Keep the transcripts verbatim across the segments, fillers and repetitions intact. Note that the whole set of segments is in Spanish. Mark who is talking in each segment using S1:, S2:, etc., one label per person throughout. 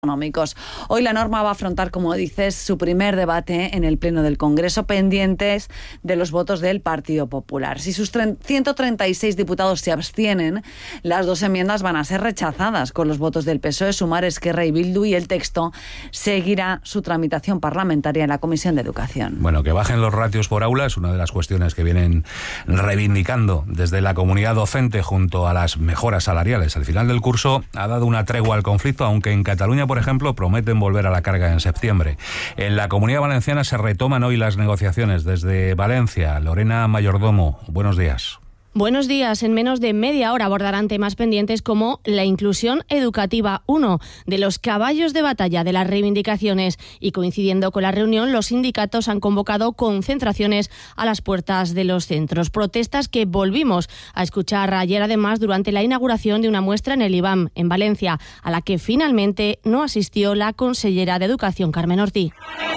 S1: económicos. Hoy la norma va a afrontar, como dices, su primer debate en el Pleno del Congreso, pendientes de los votos del Partido Popular. Si sus ciento treinta y seis diputados se abstienen, las dos enmiendas van a ser rechazadas con los votos del P S O E, Sumar, Esquerra y Bildu, y el texto seguirá su tramitación parlamentaria en la Comisión de Educación.
S2: Bueno, que bajen los ratios por aula es una de las cuestiones que vienen reivindicando desde la comunidad docente junto a las mejoras salariales. Al final del curso ha dado una tregua al conflicto, aunque en Cataluña, por ejemplo, prometen volver a la carga en septiembre. En la Comunidad Valenciana se retoman hoy las negociaciones. Desde Valencia, Lorena Mayordomo, buenos días.
S3: Buenos días. En menos de media hora abordarán temas pendientes como la inclusión educativa, uno de los caballos de batalla de las reivindicaciones. Y coincidiendo con la reunión, los sindicatos han convocado concentraciones a las puertas de los centros. Protestas que volvimos a escuchar ayer, además, durante la inauguración de una muestra en el I B A M, en Valencia, a la que finalmente no asistió la consellera de Educación, Carmen Ortí.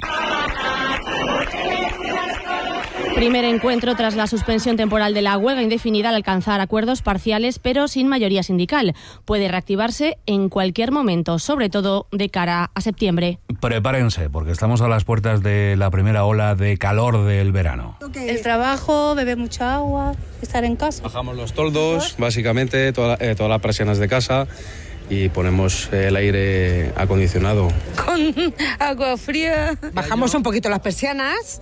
S3: Primer encuentro tras la suspensión temporal de la huelga indefinida al alcanzar acuerdos parciales, pero sin mayoría sindical. Puede reactivarse en cualquier momento, sobre todo de cara a septiembre.
S2: Prepárense, porque estamos a las puertas de la primera ola de calor del verano.
S4: El trabajo, beber mucha agua, estar en casa.
S5: Bajamos los toldos, básicamente toda, eh, todas las persianas de casa, y ponemos el aire acondicionado.
S4: Con agua fría.
S6: Bajamos un poquito las persianas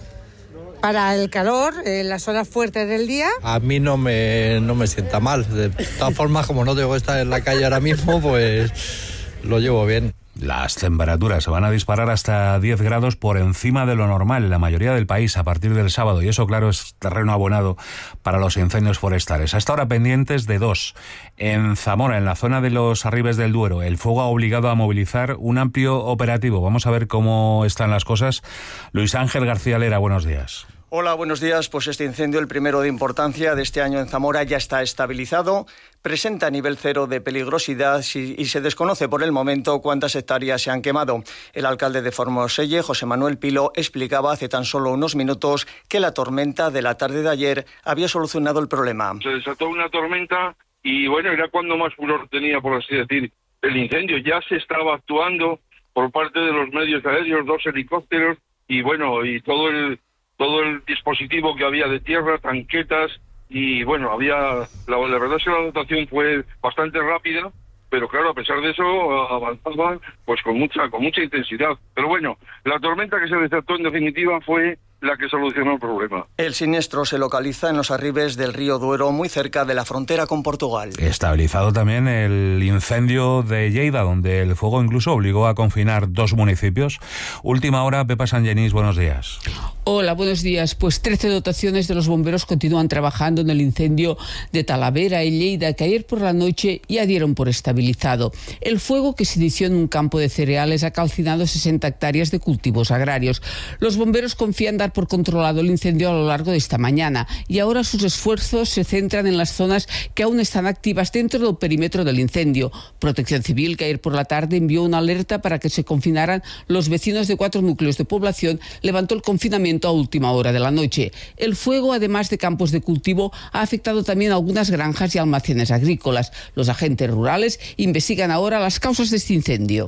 S6: para el calor en las horas fuertes del día.
S7: A mí no me, no me sienta mal. De todas formas, como no tengo que estar en la calle ahora mismo, pues lo llevo bien.
S2: Las temperaturas se van a disparar hasta diez grados por encima de lo normal en la mayoría del país a partir del sábado, y eso, claro, es terreno abonado para los incendios forestales. Hasta ahora pendientes de dos. En Zamora, en la zona de los Arribes del Duero, el fuego ha obligado a movilizar un amplio operativo. Vamos a ver cómo están las cosas. Luis Ángel García Lera, buenos días.
S8: Hola, buenos días. Pues este incendio, el primero de importancia de este año en Zamora, ya está estabilizado. Presenta nivel cero de peligrosidad y se desconoce por el momento cuántas hectáreas se han quemado. El alcalde de Formoselle, José Manuel Pilo, explicaba hace tan solo unos minutos que la tormenta de la tarde de ayer había solucionado el problema.
S9: Se desató una tormenta y bueno, era cuando más furor tenía, por así decir, el incendio. Ya se estaba actuando por parte de los medios aéreos, dos helicópteros y bueno, y todo el todo el dispositivo que había de tierra, tanquetas, y bueno, había, la, la verdad es que la dotación fue bastante rápida, pero claro, a pesar de eso avanzaba pues con mucha con mucha intensidad. Pero bueno, la tormenta que se desató en definitiva fue la que solucionó el problema.
S8: El siniestro se localiza en los arribes del río Duero, muy cerca de la frontera con Portugal.
S2: Estabilizado también el incendio de Lleida, donde el fuego incluso obligó a confinar dos municipios. Última hora, Pepa Sangenís, buenos días.
S10: Hola, buenos días. Pues trece dotaciones de los bomberos continúan trabajando en el incendio de Talavera, en Lleida, que ayer por la noche ya dieron por estabilizado. El fuego, que se inició en un campo de cereales, ha calcinado sesenta hectáreas de cultivos agrarios. Los bomberos confían dar por controlado el incendio a lo largo de esta mañana, y ahora sus esfuerzos se centran en las zonas que aún están activas dentro del perímetro del incendio. Protección Civil, que ayer por la tarde envió una alerta para que se confinaran los vecinos de cuatro núcleos de población, levantó el confinamiento a última hora de la noche. El fuego, además de campos de cultivo, ha afectado también a algunas granjas y almacenes agrícolas. Los agentes rurales investigan ahora las causas de este incendio.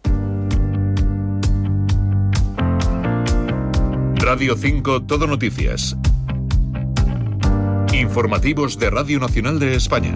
S11: Radio cinco, Todo Noticias. Informativos de Radio Nacional de España.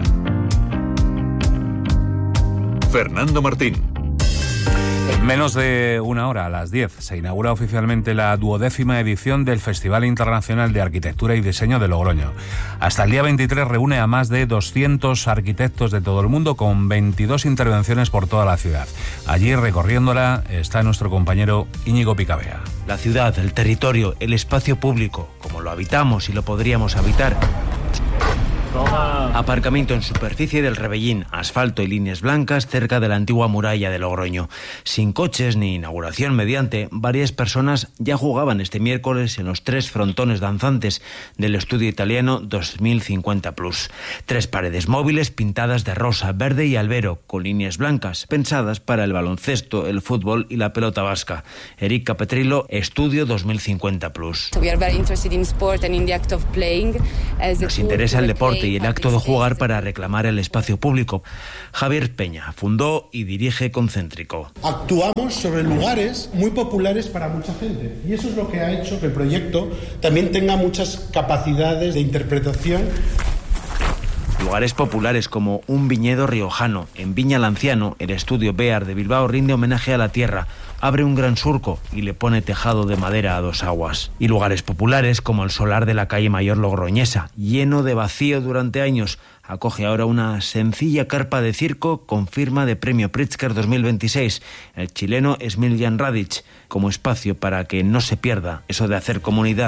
S11: Fernando Martín.
S2: En menos de una hora, a las diez, se inaugura oficialmente la duodécima edición del Festival Internacional de Arquitectura y Diseño de Logroño. Hasta el día veintitrés reúne a más de doscientos arquitectos de todo el mundo, con veintidós intervenciones por toda la ciudad. Allí, recorriéndola, está nuestro compañero Íñigo Picabea.
S12: La ciudad, el territorio, el espacio público, como lo habitamos y lo podríamos habitar. Aparcamiento en superficie del Rebellín, asfalto y líneas blancas cerca de la antigua muralla de Logroño. Sin coches ni inauguración mediante, varias personas ya jugaban este miércoles en los tres frontones danzantes del estudio italiano dos mil cincuenta plus. Tres paredes móviles pintadas de rosa, verde y albero, con líneas blancas, pensadas para el baloncesto, el fútbol y la pelota vasca. Erika Petrillo, Estudio dos mil cincuenta plus.
S13: Nos interesa el deporte
S12: deporte y el acto de jugar para reclamar el espacio público. Javier Peña fundó y dirige Concéntrico.
S13: Actuamos sobre lugares muy populares para mucha gente y eso es lo que ha hecho que el proyecto también tenga muchas capacidades de interpretación.
S12: Lugares populares como un viñedo riojano. En Viña Lanciano, el estudio Bear de Bilbao rinde homenaje a la tierra, abre un gran surco y le pone tejado de madera a dos aguas. Y lugares populares como el solar de la calle Mayor Logroñesa, lleno de vacío durante años, acoge ahora una sencilla carpa de circo con firma de Premio Pritzker dos mil veintiséis, el chileno Smiljan Radic, como espacio para que no se pierda eso de hacer comunidad.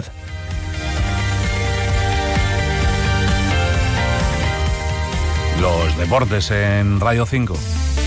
S2: Los deportes en Radio cinco.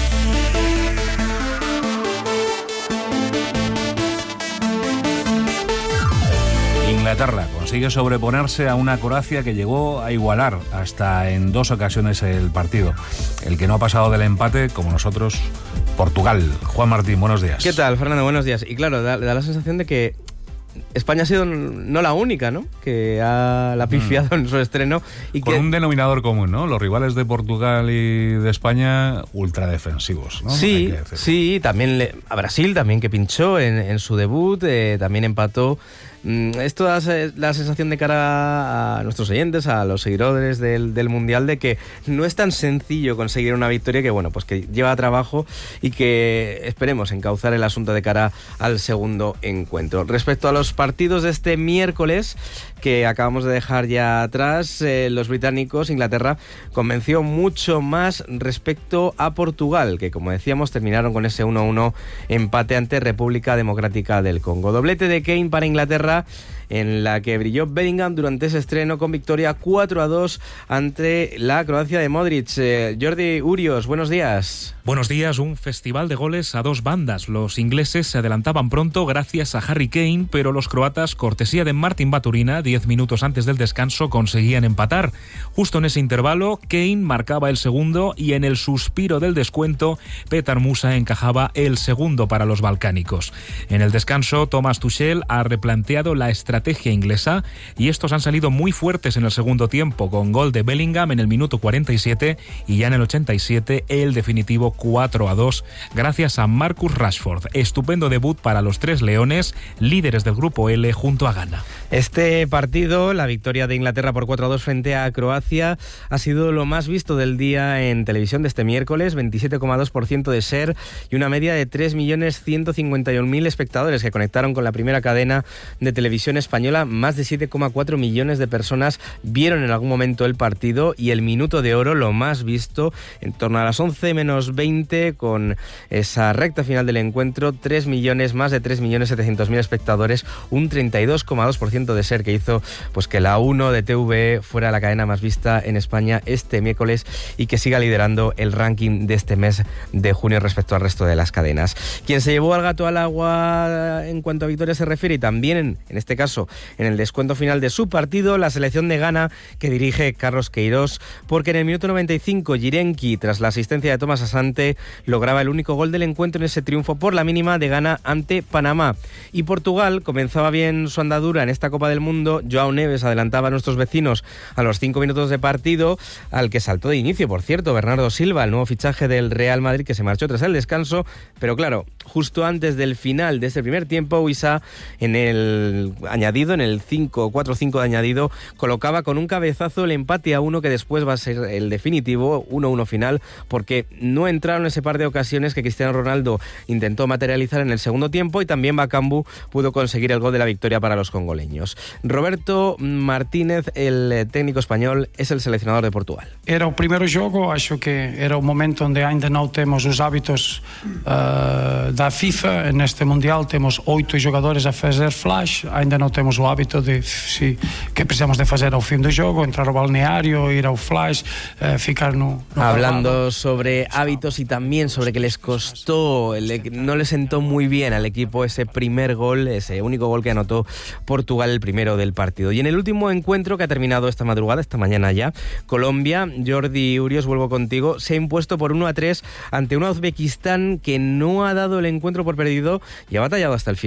S2: Inglaterra consigue sobreponerse a una Croacia que llegó a igualar hasta en dos ocasiones el partido. El que no ha pasado del empate, como nosotros, Portugal. Juan Martín, buenos días.
S14: ¿Qué tal, Fernando? Buenos días. Y claro, da, da la sensación de que España ha sido no la única, ¿no?, que ha la pifiado mm. en su estreno. Y
S2: Con
S14: que...
S2: un denominador común, ¿no? Los rivales de Portugal y de España ultradefensivos, ¿no?
S14: Sí, sí, también le... a Brasil también, que pinchó en, en su debut, eh, también empató. Esto da la sensación de cara a nuestros oyentes, a los seguidores del, del Mundial, de que no es tan sencillo conseguir una victoria, que bueno, pues que lleva trabajo y que esperemos encauzar el asunto de cara al segundo encuentro. Respecto a los partidos de este miércoles, que acabamos de dejar ya atrás, eh, los británicos, Inglaterra convenció mucho más respecto a Portugal, que como decíamos terminaron con ese uno a uno empate ante República Democrática del Congo. Doblete de Kane para Inglaterra, en la que brilló Bellingham durante ese estreno con victoria cuatro a dos ante la Croacia de Modric. Eh, Jordi Urios, buenos días.
S15: Buenos días, un festival de goles a dos bandas. Los ingleses se adelantaban pronto gracias a Harry Kane, pero los croatas, cortesía de Martin Baturina, diez minutos antes del descanso conseguían empatar. Justo en ese intervalo, Kane marcaba el segundo y en el suspiro del descuento, Petar Musa encajaba el segundo para los balcánicos. En el descanso, Thomas Tuchel ha replanteado la estrategia inglesa y estos han salido muy fuertes en el segundo tiempo, con gol de Bellingham en el minuto cuarenta y siete y ya en el ochenta y siete el definitivo cuatro a dos gracias a Marcus Rashford. Estupendo debut para los tres leones, líderes del grupo L junto a Ghana.
S14: Este partido, la victoria de Inglaterra por cuatro a dos frente a Croacia, ha sido lo más visto del día en televisión de este miércoles, veintisiete coma dos por ciento de share y una media de tres millones ciento cincuenta y un mil espectadores que conectaron con la primera cadena de televisión española. Más de siete coma cuatro millones de personas vieron en algún momento el partido y el minuto de oro, lo más visto, en torno a las once menos veinte, con esa recta final del encuentro, tres millones, más de tres millones setecientos mil espectadores, un treinta y dos coma dos por ciento de share que hizo pues que la uno de T V E fuera la cadena más vista en España este miércoles y que siga liderando el ranking de este mes de junio respecto al resto de las cadenas. Quien se llevó al gato al agua en cuanto a victoria se refiere, y también en, en este caso en el descuento final de su partido, la selección de Ghana que dirige Carlos Queiroz, porque en el minuto noventa y cinco Yirenki, tras la asistencia de Thomas Asante, lograba el único gol del encuentro en ese triunfo por la mínima de Ghana ante Panamá. Y Portugal comenzaba bien su andadura en esta Copa del Mundo. João Neves adelantaba a nuestros vecinos a los cinco minutos de partido, al que saltó de inicio, por cierto, Bernardo Silva, el nuevo fichaje del Real Madrid, que se marchó tras el descanso, pero claro, justo antes del final de este primer tiempo, Wissa, en el añadido, en el cinco cuatro cinco de añadido, colocaba con un cabezazo el empate a uno que después va a ser el definitivo, uno uno final, porque no entraron ese par de ocasiones que Cristiano Ronaldo intentó materializar en el segundo tiempo, y también Bakambu pudo conseguir el gol de la victoria para los congoleños. Roberto Martínez, el técnico español, es el seleccionador de Portugal.
S16: Era o primeiro jogo, acho que era o momento onde ainda non temos os hábitos uh, da FIFA. Neste Mundial temos oito jogadores a fazer flash, ainda non temos o hábito de si, que precisamos de fazer ao fim do jogo, entrar ao balneario, ir ao flash, uh, ficar no, no
S14: Hablando balado. Sobre hábitos y también sobre que les costó, no le sentó muy bien al equipo ese primer gol, ese único gol que anotó Portugal, el primero del partido. Y en el último encuentro que ha terminado esta madrugada, esta mañana ya, Colombia, Jordi Urios, vuelvo contigo, se ha impuesto por uno a tres ante un Uzbekistán que no ha dado el encuentro por perdido y ha batallado hasta el final.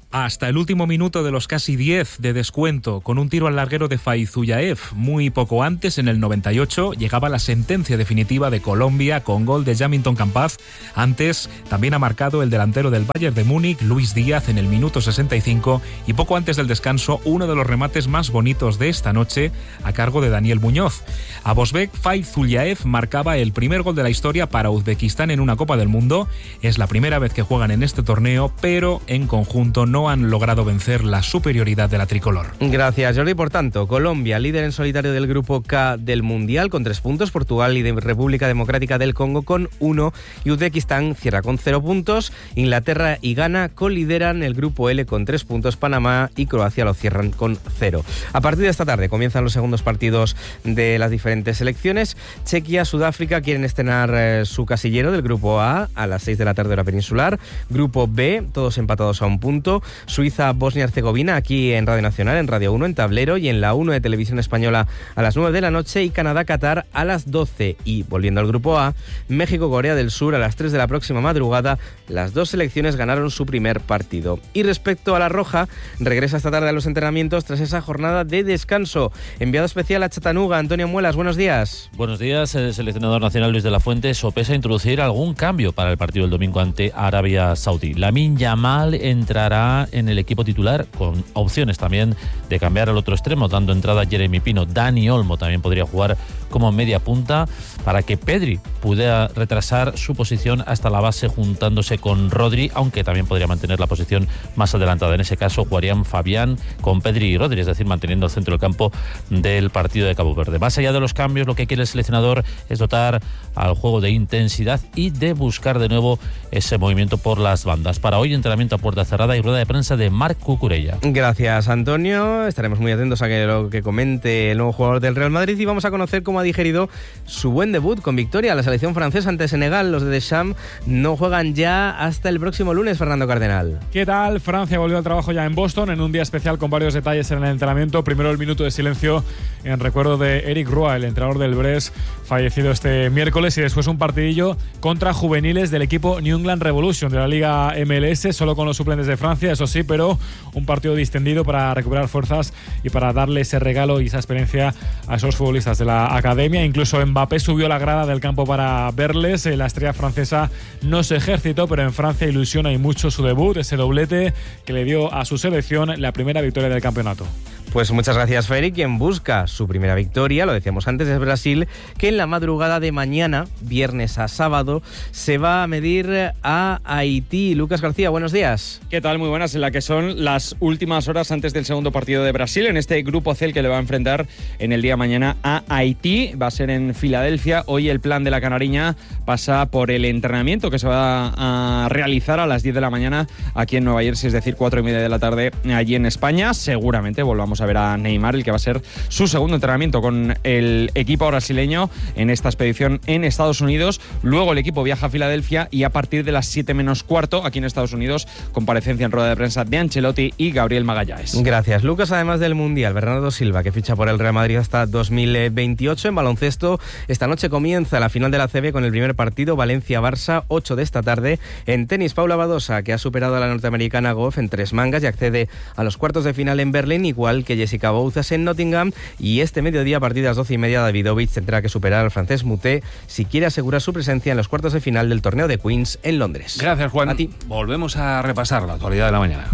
S15: hasta el último minuto de los casi diez de descuento, con un tiro al larguero de Faizullaev. Muy poco antes, en el noventa y ocho, llegaba la sentencia definitiva de Colombia con gol de Jamilton Campaz. Antes también ha marcado el delantero del Bayern de Múnich, Luis Díaz, en el minuto sesenta y cinco, y poco antes del descanso, uno de los remates más bonitos de esta noche, a cargo de Daniel Muñoz. A Bosbek Faizullaev marcaba el primer gol de la historia para Uzbekistán en una Copa del Mundo. Es la primera vez que juegan en este torneo, pero en conjunto no han logrado vencer la superioridad de la tricolor.
S14: Gracias, Jordi. Por tanto, Colombia, líder en solitario del grupo K del Mundial con tres puntos, Portugal y de República Democrática del Congo con uno y Uzbekistán cierra con cero puntos. Inglaterra y Ghana colideran el grupo L con tres puntos, Panamá y Croacia lo cierran con cero. A partir de esta tarde comienzan los segundos partidos de las diferentes selecciones. Chequia, Sudáfrica quieren estrenar eh, su casillero del grupo A a las seis de la tarde hora peninsular. Grupo B, todos empatados a un punto. Suiza, Bosnia-Herzegovina, aquí en Radio Nacional, en Radio uno, en Tablero, y en la uno de Televisión Española a las nueve de la noche, y Canadá-Qatar a las doce. Y, volviendo al grupo A, México-Corea del Sur a las tres de la próxima madrugada. Las dos selecciones ganaron su primer partido. Y respecto a la Roja, regresa esta tarde a los entrenamientos tras esa jornada de descanso. Enviado especial a Chattanooga, Antonio Muelas, buenos días.
S17: Buenos días. El seleccionador nacional Luis de la Fuente sopesa introducir algún cambio para el partido del domingo ante Arabia Saudí. Lamine Yamal entrará en el equipo titular, con opciones también de cambiar al otro extremo, dando entrada a Jeremy Pino. Dani Olmo también podría jugar como media punta para que Pedri pudiera retrasar su posición hasta la base juntándose con Rodri, aunque también podría mantener la posición más adelantada. En ese caso jugarían Fabián con Pedri y Rodri, es decir, manteniendo el centro del campo del partido de Cabo Verde. Más allá de los cambios, lo que quiere el seleccionador es dotar al juego de intensidad y de buscar de nuevo ese movimiento por las bandas. Para hoy, entrenamiento a puerta cerrada y rueda de prensa de Marc Cucurella.
S14: Gracias, Antonio. Estaremos muy atentos a que lo que comente el nuevo jugador del Real Madrid, y vamos a conocer cómo ha digerido su buen debut con victoria. La selección francesa ante Senegal, los de Deschamps, no juegan ya hasta el próximo lunes. Fernando Cardenal.
S18: ¿Qué tal? Francia volvió al trabajo ya en Boston en un día especial con varios detalles en el entrenamiento. Primero, el minuto de silencio en recuerdo de Eric Roy, el entrenador del Brest, fallecido este miércoles, y después un partidillo contra juveniles del equipo New England Revolution de la Liga M L S, solo con los suplentes de Francia, eso sí, pero un partido distendido para recuperar fuerzas y para darle ese regalo y esa experiencia a esos futbolistas de la academia. Incluso Mbappé subió a la grada del campo para verles. La estrella francesa no se ejercitó, pero en Francia ilusiona y mucho su debut, ese doblete que le dio a su selección la primera victoria del campeonato.
S14: Pues muchas gracias, Feri. Quien busca su primera victoria, lo decíamos antes, es Brasil, que en la madrugada de mañana, viernes a sábado, se va a medir a Haití. Lucas García, buenos días.
S19: ¿Qué tal? Muy buenas. En la que son las últimas horas antes del segundo partido de Brasil, en este grupo C, el que le va a enfrentar en el día de mañana a Haití. Va a ser en Filadelfia. Hoy el plan de la canariña pasa por el entrenamiento que se va a realizar a las diez de la mañana aquí en Nueva Jersey, es decir, cuatro y media de la tarde allí en España. Seguramente volvamos a ver a Neymar, el que va a ser su segundo entrenamiento con el equipo brasileño en esta expedición en Estados Unidos. Luego el equipo viaja a Filadelfia y a partir de las siete menos cuarto aquí en Estados Unidos, comparecencia en rueda de prensa de Ancelotti y Gabriel Magallanes.
S14: Gracias, Lucas. Además del Mundial, Bernardo Silva, que ficha por el Real Madrid hasta dos mil veintiocho. En baloncesto, esta noche comienza la final de la A C B con el primer partido, Valencia-Barça, ocho de esta tarde. En tenis, Paula Badosa, que ha superado a la norteamericana Goff en tres mangas y accede a los cuartos de final en Berlín, igual que Jessica Bouzas en Nottingham. Y este mediodía, a partir de las doce y media, Davidovich tendrá que superar al francés Moutet si quiere asegurar su presencia en los cuartos de final del torneo de Queens en Londres.
S2: Gracias, Juan.
S14: A ti.
S2: Volvemos a repasar la actualidad de la mañana.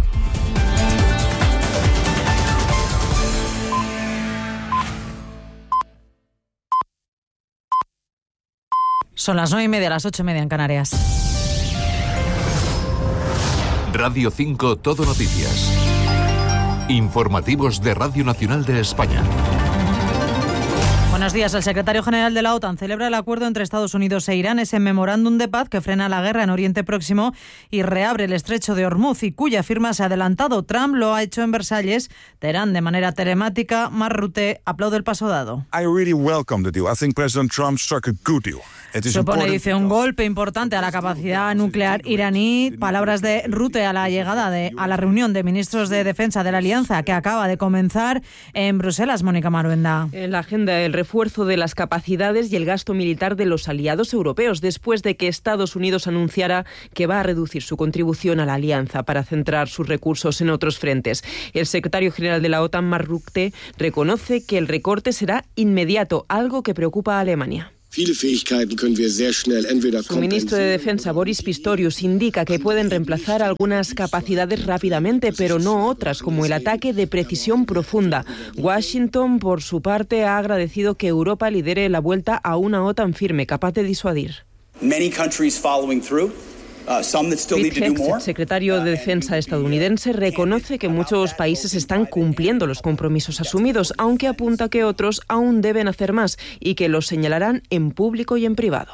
S20: Son las nueve y media, las ocho y media en Canarias.
S11: Radio cinco Todo Noticias. Informativos de Radio Nacional de España.
S20: Buenos días. El secretario general de la OTAN celebra el acuerdo entre Estados Unidos e Irán, ese memorándum de paz que frena la guerra en Oriente Próximo y reabre el estrecho de Hormuz, y cuya firma se ha adelantado. Trump lo ha hecho en Versalles, Teherán de manera telemática. Mark Rutte aplaude el paso dado.
S21: I really welcome the deal. I think President Trump struck a good deal.
S20: Supone, dice, un golpe importante a la capacidad nuclear iraní. Palabras de Rutte a la llegada de, a la reunión de ministros de defensa de la Alianza que acaba de comenzar en Bruselas. Mónica Maruenda.
S21: En la agenda, el refuerzo de las capacidades y el gasto militar de los aliados europeos, después de que Estados Unidos anunciara que va a reducir su contribución a la Alianza para centrar sus recursos en otros frentes. El secretario general de la OTAN, Mark Rutte, reconoce que el recorte será inmediato, algo que preocupa a Alemania. Su ministro de Defensa, Boris Pistorius, indica que pueden reemplazar algunas capacidades rápidamente, pero no otras, como el ataque de precisión profunda. Washington, por su parte, ha agradecido que Europa lidere la vuelta a una OTAN firme, capaz de disuadir. Pete Hegseth, secretario de Defensa estadounidense, reconoce que muchos países están cumpliendo los compromisos asumidos, aunque apunta que otros aún deben hacer más y que los señalarán en público y en privado.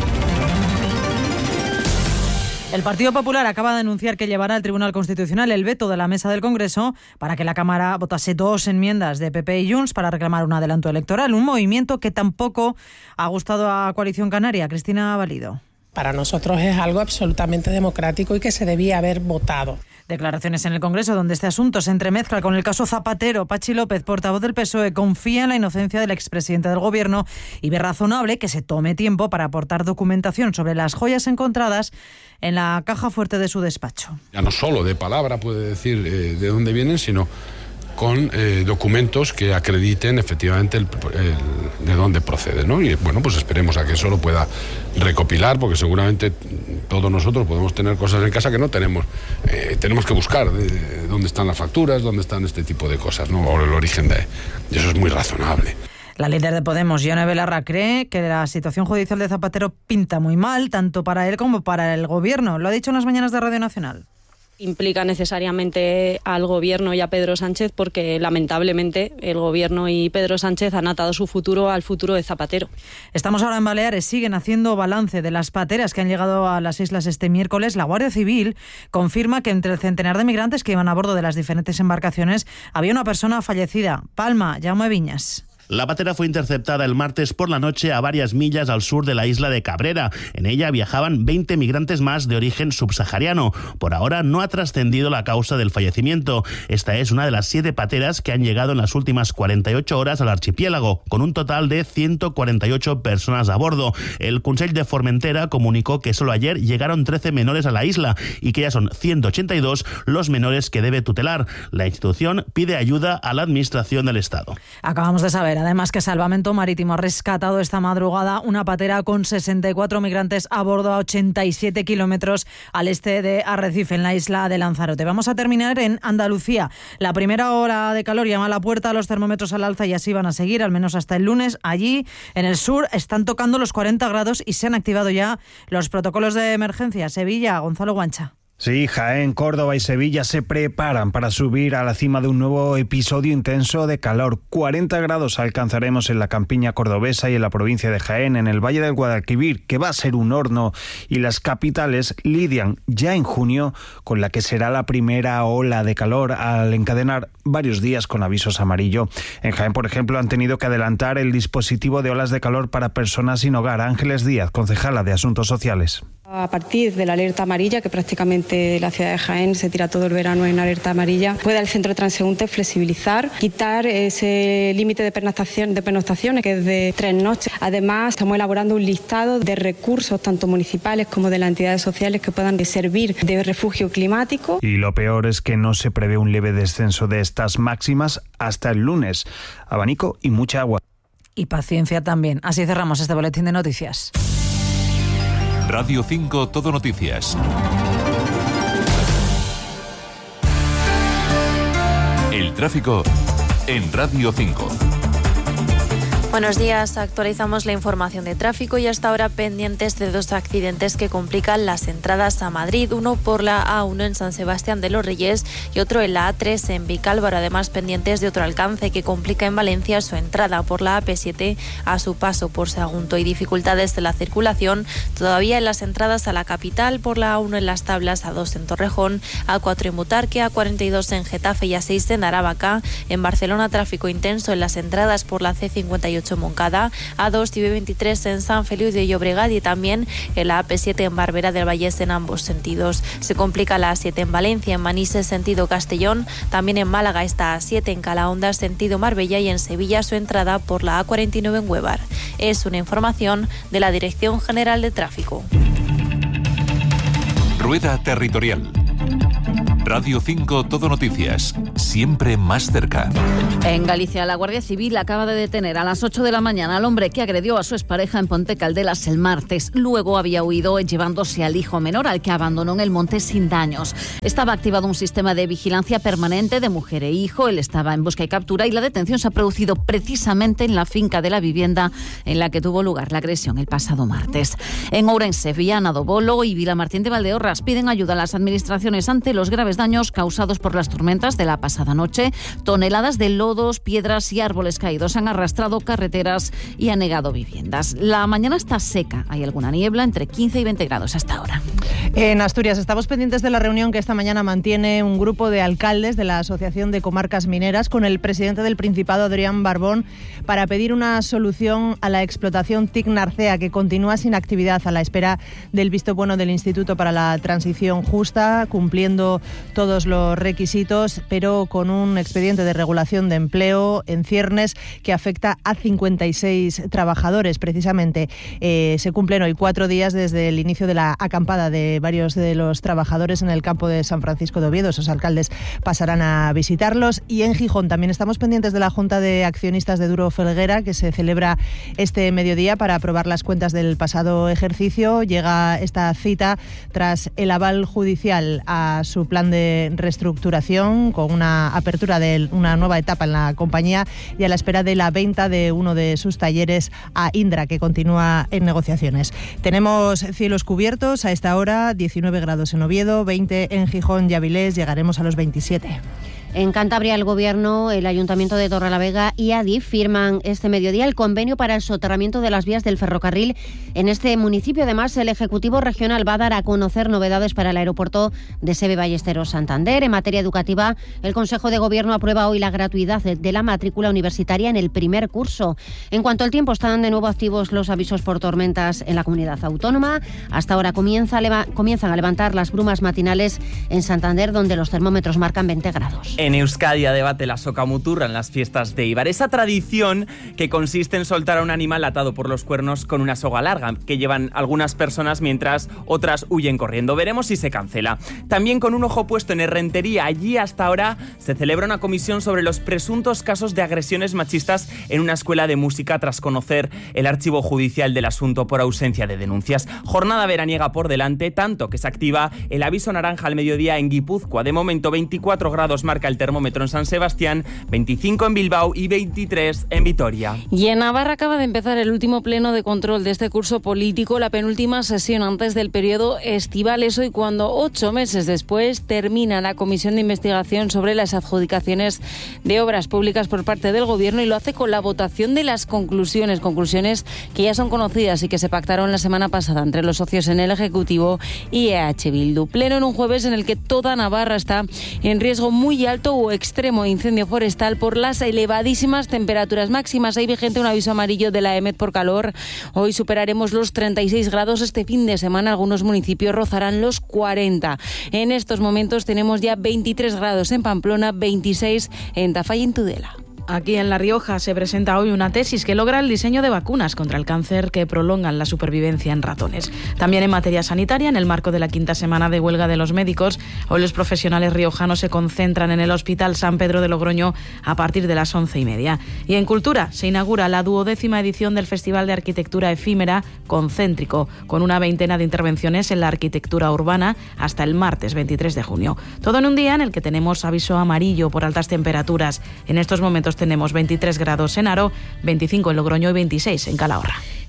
S20: El Partido Popular acaba de anunciar que llevará al Tribunal Constitucional el veto de la mesa del Congreso para que la Cámara votase dos enmiendas de P P y Junts para reclamar un adelanto electoral, un movimiento que tampoco ha gustado a Coalición Canaria. Cristina Valido.
S22: Para nosotros es algo absolutamente democrático y que se debía haber votado.
S20: Declaraciones en el Congreso donde este asunto se entremezcla con el caso Zapatero. Pachi López, portavoz del P S O E, confía en la inocencia del expresidente del Gobierno y ve razonable que se tome tiempo para aportar documentación sobre las joyas encontradas en la caja fuerte de su despacho.
S23: Ya no solo de palabra puede decir eh, de dónde vienen, sino con eh, documentos que acrediten efectivamente el, el, de dónde procede, ¿no? Y bueno, pues esperemos a que eso lo pueda recopilar, porque seguramente todos nosotros podemos tener cosas en casa que no tenemos. Eh, tenemos que buscar de, de dónde están las facturas, dónde están este tipo de cosas, ¿no? O el origen de... Y eso es muy razonable.
S20: La líder de Podemos, Ione Belarra, cree que la situación judicial de Zapatero pinta muy mal, tanto para él como para el Gobierno. Lo ha dicho en las mañanas de Radio Nacional.
S24: Implica necesariamente al Gobierno y a Pedro Sánchez porque lamentablemente el Gobierno y Pedro Sánchez han atado su futuro al futuro de Zapatero.
S20: Estamos ahora en Baleares, siguen haciendo balance de las pateras que han llegado a las islas este miércoles. La Guardia Civil confirma que entre el centenar de migrantes que iban a bordo de las diferentes embarcaciones había una persona fallecida. Palma, Jaume Viñas.
S25: La patera fue interceptada el martes por la noche a varias millas al sur de la isla de Cabrera. En ella viajaban veinte migrantes más de origen subsahariano. Por ahora no ha trascendido la causa del fallecimiento. Esta es una de las siete pateras que han llegado en las últimas cuarenta y ocho horas al archipiélago, con un total de ciento cuarenta y ocho personas a bordo. El Consell de Formentera comunicó que solo ayer llegaron trece menores a la isla y que ya son ciento ochenta y dos los menores que debe tutelar. La institución pide ayuda a la Administración del Estado.
S20: Acabamos de saber además que Salvamento Marítimo ha rescatado esta madrugada una patera con sesenta y cuatro migrantes a bordo a ochenta y siete kilómetros al este de Arrecife, en la isla de Lanzarote. Vamos a terminar en Andalucía. La primera hora de calor llama a la puerta, los termómetros al alza y así van a seguir, al menos hasta el lunes. Allí, en el sur, están tocando los cuarenta grados y se han activado ya los protocolos de emergencia. Sevilla, Gonzalo Guancha.
S26: Sí, Jaén, Córdoba y Sevilla se preparan para subir a la cima de un nuevo episodio intenso de calor. cuarenta grados alcanzaremos en la campiña cordobesa y en la provincia de Jaén, en el Valle del Guadalquivir, que va a ser un horno, y las capitales lidian ya en junio con la que será la primera ola de calor al encadenar varios días con avisos amarillo. En Jaén, por ejemplo, han tenido que adelantar el dispositivo de olas de calor para personas sin hogar. Ángeles Díaz, concejala de Asuntos Sociales.
S27: A partir de la alerta amarilla, que prácticamente la ciudad de Jaén se tira todo el verano en alerta amarilla, puede el centro de transeúnte flexibilizar, quitar ese límite de pernoctación, de pernoctaciones, que es de tres noches. Además, estamos elaborando un listado de recursos, tanto municipales como de las entidades sociales, que puedan servir de refugio climático.
S26: Y lo peor es que no se prevé un leve descenso de estas máximas hasta el lunes. Abanico y mucha agua.
S20: Y paciencia también. Así cerramos este boletín de noticias.
S11: Radio cinco Todo Noticias. El tráfico en Radio cinco.
S28: Buenos días, actualizamos la información de tráfico y hasta ahora pendientes de dos accidentes que complican las entradas a Madrid, uno por la A uno en San Sebastián de los Reyes y otro en la A tres en Vicálvaro, además pendientes de otro alcance que complica en Valencia su entrada por la A P siete a su paso por Sagunto y dificultades de la circulación todavía en las entradas a la capital por la A uno en Las Tablas, A dos en Torrejón, A cuatro en Butarque, A cuarenta y dos en Getafe y A seis en Aravaca. En Barcelona tráfico intenso en las entradas por la C cincuenta y ocho dieciocho en Moncada, A dos y B veintitrés en San Feliu de Llobregat y también en la A P siete en Barberá del Vallés en ambos sentidos. Se complica la A siete en Valencia, en Manises sentido Castellón, también en Málaga está A siete en Calahonda sentido Marbella y en Sevilla su entrada por la A cuarenta y nueve en Huevar. Es una información de la Dirección General de Tráfico.
S11: Rueda Territorial. Radio cinco Todo Noticias, siempre más cerca.
S1: En Galicia, la Guardia Civil acaba de detener a las ocho de la mañana al hombre que agredió a su expareja en Ponte Caldelas el martes. Luego había huido llevándose al hijo menor, al que abandonó en el monte sin daños. Estaba activado un sistema de vigilancia permanente de mujer e hijo. Él estaba en busca y captura y la detención se ha producido precisamente en la finca de la vivienda en la que tuvo lugar la agresión el pasado martes. En Ourense, Viana do Bolo y Vilamartín de Valdeorras piden ayuda a las administraciones ante los graves daños causados por las tormentas de la pasada noche. Toneladas de lodos, piedras y árboles caídos han arrastrado carreteras y anegado viviendas. La mañana está seca, hay alguna niebla, entre quince y veinte grados hasta ahora.
S20: En Asturias estamos pendientes de la reunión que esta mañana mantiene un grupo de alcaldes de la Asociación de Comarcas Mineras con el presidente del Principado, Adrián Barbón, para pedir una solución a la explotación T I C Narcea, que continúa sin actividad a la espera del visto bueno del Instituto para la Transición Justa, cumpliendo todos los requisitos, pero con un expediente de regulación de empleo en ciernes que afecta a cincuenta y seis trabajadores. Precisamente eh, se cumplen hoy cuatro días desde el inicio de la acampada de varios de los trabajadores en el campo de San Francisco de Oviedo. Esos alcaldes pasarán a visitarlos. Y en Gijón también estamos pendientes de la Junta de Accionistas de Duro Felguera, que se celebra este mediodía para aprobar las cuentas del pasado ejercicio. Llega esta cita tras el aval judicial a su plan de reestructuración, con una apertura de una nueva etapa en la compañía y a la espera de la venta de uno de sus talleres a Indra, que continúa en negociaciones. Tenemos cielos cubiertos a esta hora, diecinueve grados en Oviedo, veinte en Gijón y Avilés, llegaremos a los veintisiete.
S3: En Cantabria, el Gobierno, el Ayuntamiento de Torrelavega y Adif firman este mediodía el convenio para el soterramiento de las vías del ferrocarril en este municipio. Además, el Ejecutivo Regional va a dar a conocer novedades para el aeropuerto de Seve Ballesteros Santander. En materia educativa, el Consejo de Gobierno aprueba hoy la gratuidad de la matrícula universitaria en el primer curso. En cuanto al tiempo, están de nuevo activos los avisos por tormentas en la comunidad autónoma. Hasta ahora comienza a leva- comienzan a levantar las brumas matinales en Santander, donde los termómetros marcan veinte grados.
S4: En Euskadi debate la socamuturra en las fiestas de Eibar. Esa tradición que consiste en soltar a un animal atado por los cuernos con una soga larga, que llevan algunas personas mientras otras huyen corriendo. Veremos si se cancela. También con un ojo puesto en Errentería. Allí hasta ahora se celebra una comisión sobre los presuntos casos de agresiones machistas en una escuela de música tras conocer el archivo judicial del asunto por ausencia de denuncias. Jornada veraniega por delante, tanto que se activa el aviso naranja al mediodía en Guipúzcoa. De momento veinticuatro grados marca el termómetro en San Sebastián, veinticinco en Bilbao y veintitrés en Vitoria.
S24: Y en Navarra acaba de empezar el último pleno de control de este curso político, la penúltima sesión antes del periodo estival. Es hoy cuando, ocho meses después, termina la comisión de investigación sobre las adjudicaciones de obras públicas por parte del Gobierno, y lo hace con la votación de las conclusiones, conclusiones que ya son conocidas y que se pactaron la semana pasada entre los socios en el Ejecutivo y E H Bildu. Pleno en un jueves en el que toda Navarra está en riesgo muy alto o extremo incendio forestal por las elevadísimas temperaturas máximas. Hay vigente un aviso amarillo de la E M E D por calor. Hoy superaremos los treinta y seis grados. Este fin de semana algunos municipios rozarán los cuarenta. En estos momentos tenemos ya veintitrés grados en Pamplona, veintiséis en Tafalla y en Tudela.
S5: Aquí en La Rioja se presenta hoy una tesis que logra el diseño de vacunas contra el cáncer que prolongan la supervivencia en ratones. También en materia sanitaria, en el marco de la quinta semana de huelga de los médicos, hoy los profesionales riojanos se concentran en el Hospital San Pedro de Logroño a partir de las once y media. Y en cultura se inaugura la duodécima edición del Festival de Arquitectura Efímera Concéntrico, con una veintena de intervenciones en la arquitectura urbana hasta el martes veintitrés de junio. Todo en un día en el que tenemos aviso amarillo por altas temperaturas. En estos momentos tenemos veintitrés grados en Aro, veinticinco en Logroño y veintiséis en Calahorra.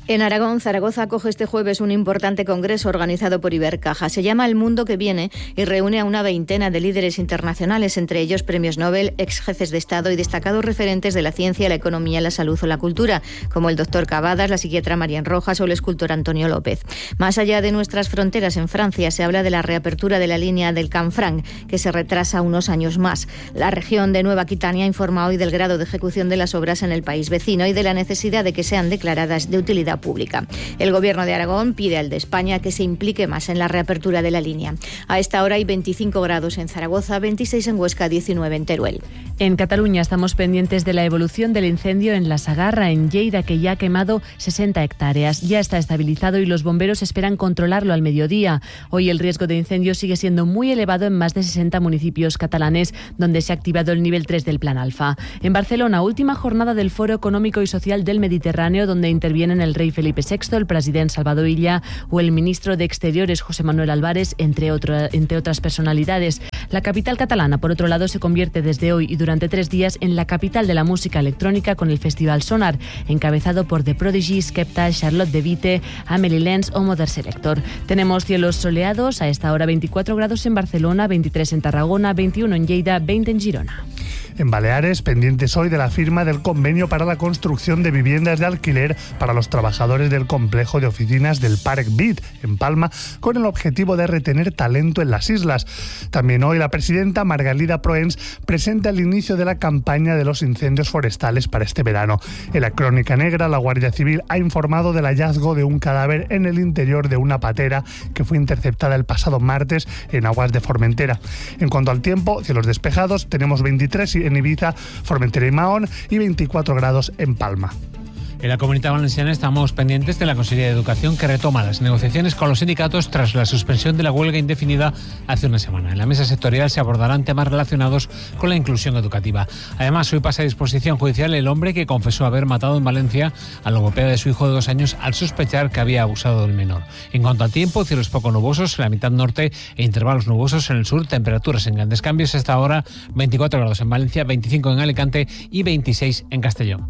S6: En Aragón, Zaragoza acoge este jueves un importante congreso organizado por Ibercaja. Se llama El Mundo que Viene y reúne a una veintena de líderes internacionales, entre ellos premios Nobel, ex jefes de Estado y destacados referentes de la ciencia, la economía, la salud o la cultura, como el doctor Cavadas, la psiquiatra Marian Rojas o el escultor Antonio López. Más allá de nuestras fronteras, en Francia, se habla de la reapertura de la línea del Canfranc, que se retrasa unos años más. La región de Nueva Aquitania informa hoy del grado de ejecución de las obras en el país vecino y de la necesidad de que sean declaradas de utilidad pública. El Gobierno de Aragón pide al de España que se implique más en la reapertura de la línea. A esta hora hay veinticinco grados en Zaragoza, veintiséis en Huesca, diecinueve en Teruel.
S7: En Cataluña estamos pendientes de la evolución del incendio en La Sagarra, en Lleida, que ya ha quemado sesenta hectáreas. Ya está estabilizado y los bomberos esperan controlarlo al mediodía. Hoy el riesgo de incendio sigue siendo muy elevado en más de sesenta municipios catalanes, donde se ha activado el nivel tres del Plan Alfa. En Barcelona, última jornada del Foro Económico y Social del Mediterráneo, donde intervienen el rey Felipe sexto, el presidente Salvador Illa o el ministro de Exteriores José Manuel Álvarez, entre, otro, entre otras personalidades. La capital catalana, por otro lado, se convierte desde hoy y durante tres días en la capital de la música electrónica con el Festival Sonar, encabezado por The Prodigy, Skepta, Charlotte de Witte, Amelie Lenz o Mother Selector. Tenemos cielos soleados, a esta hora veinticuatro grados en Barcelona, veintitrés en Tarragona, veintiuno en Lleida, veinte en Girona.
S8: En Baleares, pendientes hoy de la firma del convenio para la construcción de viviendas de alquiler para los trabajadores del complejo de oficinas del Parc Bit, en Palma, con el objetivo de retener talento en las islas. También hoy la presidenta Margalida Proens presenta el inicio de la campaña de los incendios forestales para este verano. En la Crónica Negra, la Guardia Civil ha informado del hallazgo de un cadáver en el interior de una patera que fue interceptada el pasado martes en aguas de Formentera. En cuanto al tiempo, cielos despejados, tenemos veintitrés en Ibiza, Formentera y Mahón y veinticuatro grados en Palma.
S9: En la Comunidad Valenciana estamos pendientes de la Consellería de Educación, que retoma las negociaciones con los sindicatos tras la suspensión de la huelga indefinida hace una semana. En la mesa sectorial se abordarán temas relacionados con la inclusión educativa. Además, hoy pasa a disposición judicial el hombre que confesó haber matado en Valencia al logopeda de su hijo de dos años al sospechar que había abusado del menor. En cuanto al tiempo, cielos poco nubosos en la mitad norte e intervalos nubosos en el sur, temperaturas en grandes cambios. Hasta ahora veinticuatro grados en Valencia, veinticinco en Alicante y veintiséis en Castellón.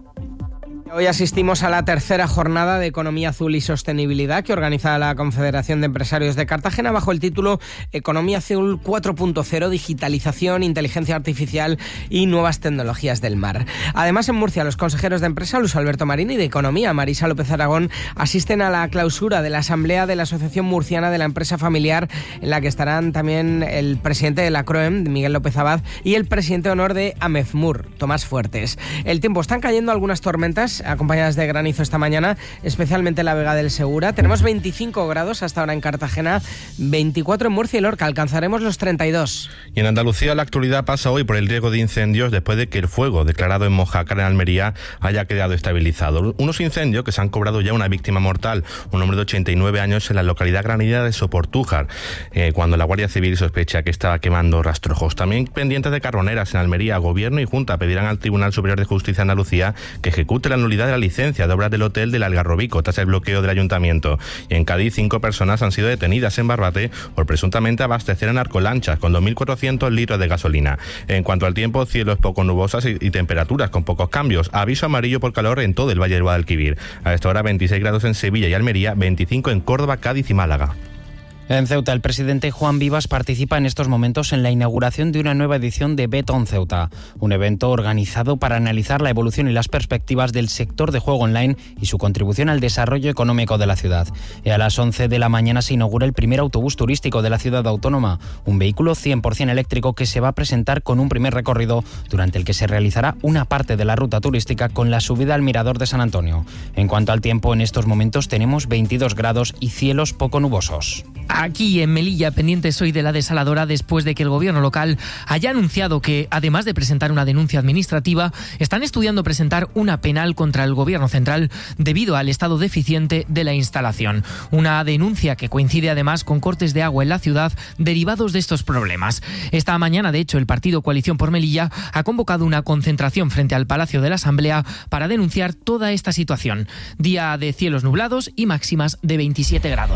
S10: Hoy asistimos a la tercera jornada de Economía Azul y Sostenibilidad que organiza la Confederación de Empresarios de Cartagena bajo el título Economía Azul cuatro punto cero, digitalización, inteligencia artificial y nuevas tecnologías del mar. Además, en Murcia, los consejeros de Empresa, Luis Alberto Marín, y de Economía, Marisa López Aragón, asisten a la clausura de la Asamblea de la Asociación Murciana de la Empresa Familiar, en la que estarán también el presidente de la CROEM, Miguel López Abad, y el presidente de honor de AMEFMUR, Tomás Fuertes. El tiempo, están cayendo algunas tormentas acompañadas de granizo esta mañana, especialmente en la Vega del Segura. Tenemos veinticinco grados hasta ahora en Cartagena, veinticuatro en Murcia y Lorca, alcanzaremos los treinta y dos.
S12: Y en Andalucía la actualidad pasa hoy por el riesgo de incendios después de que el fuego declarado en Mojácar, en Almería, haya quedado estabilizado. Unos incendios que se han cobrado ya una víctima mortal, un hombre de ochenta y nueve años en la localidad granadina de Soportújar, eh, cuando la Guardia Civil sospecha que estaba quemando rastrojos. También pendientes de Carboneras, en Almería, Gobierno y Junta pedirán al Tribunal Superior de Justicia de Andalucía que ejecute la nulidad de la licencia de obras del hotel del Algarrobico tras el bloqueo del ayuntamiento. Y en Cádiz, cinco personas han sido detenidas en Barbate por presuntamente abastecer a narcolanchas con dos mil cuatrocientos litros de gasolina. En cuanto al tiempo, cielos poco nubosos y, y temperaturas con pocos cambios. Aviso amarillo por calor en todo el Valle del Guadalquivir. A esta hora veintiséis grados en Sevilla y Almería, veinticinco en Córdoba, Cádiz y Málaga.
S13: En Ceuta, el presidente Juan Vivas participa en estos momentos en la inauguración de una nueva edición de Betón Ceuta, un evento organizado para analizar la evolución y las perspectivas del sector de juego online y su contribución al desarrollo económico de la ciudad. Y a las once de la mañana se inaugura el primer autobús turístico de la ciudad autónoma, un vehículo cien por ciento eléctrico que se va a presentar con un primer recorrido durante el que se realizará una parte de la ruta turística con la subida al Mirador de San Antonio. En cuanto al tiempo, en estos momentos tenemos veintidós grados y cielos poco nubosos.
S16: Aquí en Melilla, pendientes hoy de la desaladora después de que el gobierno local haya anunciado que, además de presentar una denuncia administrativa, están estudiando presentar una penal contra el gobierno central debido al estado deficiente de la instalación. Una denuncia que coincide además con cortes de agua en la ciudad derivados de estos problemas. Esta mañana, de hecho, el partido Coalición por Melilla ha convocado una concentración frente al Palacio de la Asamblea para denunciar toda esta situación. Día de cielos nublados y máximas de veintisiete grados.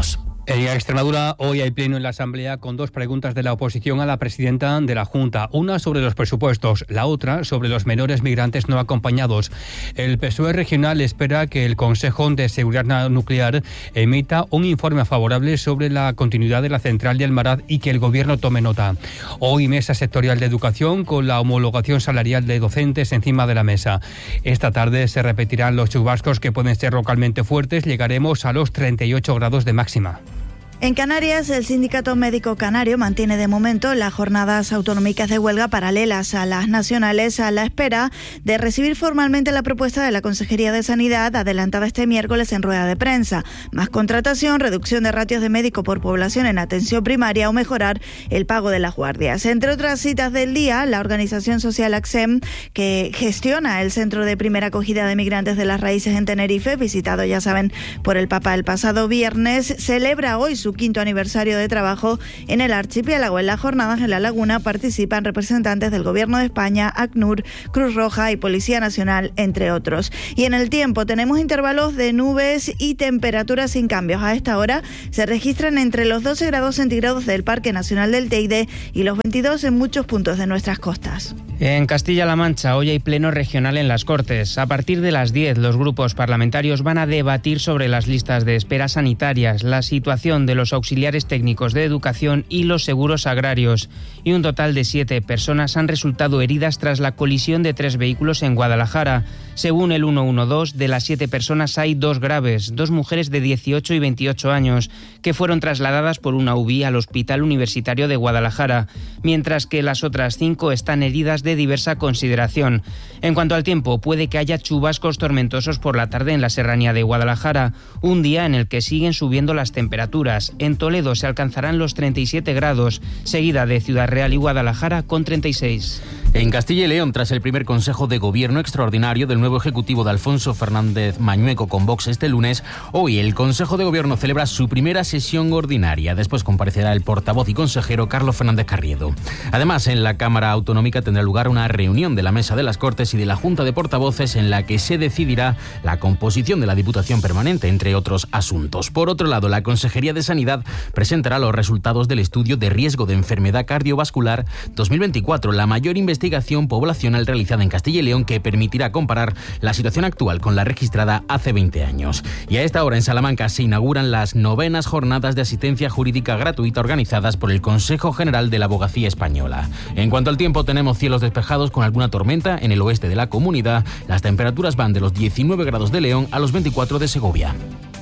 S2: En Extremadura hoy hay pleno en la Asamblea con dos preguntas de la oposición a la presidenta de la Junta. Una sobre los presupuestos, la otra sobre los menores migrantes no acompañados. El P S O E regional espera que el Consejo de Seguridad Nuclear emita un informe favorable sobre la continuidad de la central de Almaraz y que el Gobierno tome nota. Hoy mesa sectorial de educación con la homologación salarial de docentes encima de la mesa. Esta tarde se repetirán los chubascos que pueden ser localmente fuertes. Llegaremos a los treinta y ocho grados de máxima.
S14: En Canarias, el Sindicato Médico Canario mantiene de momento las jornadas autonómicas de huelga paralelas a las nacionales a la espera de recibir formalmente la propuesta de la Consejería de Sanidad adelantada este miércoles en rueda de prensa. Más contratación, reducción de ratios de médico por población en atención primaria o mejorar el pago de las guardias. Entre otras citas del día, la organización social ACSEM, que gestiona el Centro de Primera Acogida de Migrantes de las Raíces en Tenerife, visitado, ya saben, por el Papa el pasado viernes, celebra hoy su quinto aniversario de trabajo en el archipiélago. En las jornadas en La Laguna participan representantes del Gobierno de España, ACNUR, Cruz Roja y Policía Nacional, entre otros. Y en el tiempo tenemos intervalos de nubes y temperaturas sin cambios. A esta hora se registran entre los doce grados centígrados del Parque Nacional del Teide y los veintidós en muchos puntos de nuestras costas.
S13: En Castilla-La Mancha hoy hay pleno regional en las Cortes. A partir de las diez los grupos parlamentarios van a debatir sobre las listas de espera sanitarias, la situación de los auxiliares técnicos de educación y los seguros agrarios. Y un total de siete personas han resultado heridas tras la colisión de tres vehículos en Guadalajara. Según el ciento doce, de las siete personas hay dos graves, dos mujeres de dieciocho y veintiocho años, que fueron trasladadas por una U B I al Hospital Universitario de Guadalajara, mientras que las otras cinco están heridas de diversa consideración. En cuanto al tiempo, puede que haya chubascos tormentosos por la tarde en la serranía de Guadalajara, un día en el que siguen subiendo las temperaturas. En Toledo se alcanzarán los treinta y siete grados, seguida de Ciudad Real y Guadalajara con treinta y seis.
S15: En Castilla y León, tras el primer Consejo de Gobierno extraordinario del nuevo Ejecutivo de Alfonso Fernández Mañueco con Vox este lunes, hoy el Consejo de Gobierno celebra su primera sesión ordinaria. Después comparecerá el portavoz y consejero Carlos Fernández Carriedo. Además, en la Cámara Autonómica tendrá lugar una reunión de la Mesa de las Cortes y de la Junta de Portavoces en la que se decidirá la composición de la Diputación Permanente, entre otros asuntos. Por otro lado, la Consejería de Sanidad presentará los resultados del estudio de riesgo de enfermedad cardiovascular dos mil veinticuatro, la mayor investigación poblacional realizada en Castilla y León, que permitirá comparar la situación actual con la registrada hace veinte años. Y a esta hora en Salamanca se inauguran las novenas jornadas de asistencia jurídica gratuita organizadas por el Consejo General de la Abogacía Española. En cuanto al tiempo, tenemos cielos despejados con alguna tormenta en el oeste de la comunidad. Las temperaturas van de los diecinueve grados de León a los veinticuatro de Segovia.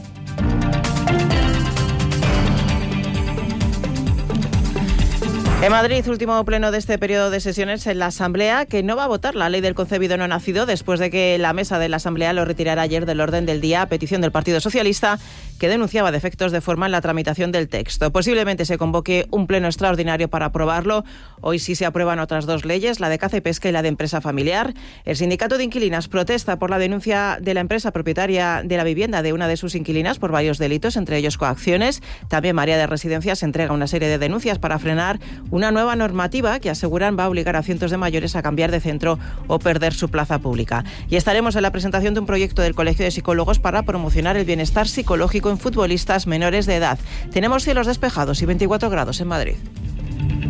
S17: En Madrid, último pleno de este periodo de sesiones en la Asamblea, que no va a votar la ley del concebido no nacido después de que la mesa de la Asamblea lo retirara ayer del orden del día a petición del Partido Socialista, que denunciaba defectos de forma en la tramitación del texto. Posiblemente se convoque un pleno extraordinario para aprobarlo. Hoy sí se aprueban otras dos leyes, la de caza y pesca y la de empresa familiar. El sindicato de inquilinas protesta por la denuncia de la empresa propietaria de la vivienda de una de sus inquilinas por varios delitos, entre ellos coacciones. También María de Residencias entrega una serie de denuncias para frenar una nueva normativa que aseguran va a obligar a cientos de mayores a cambiar de centro o perder su plaza pública. Y estaremos en la presentación de un proyecto del Colegio de Psicólogos para promocionar el bienestar psicológico en futbolistas menores de edad. Tenemos cielos despejados y veinticuatro grados en Madrid.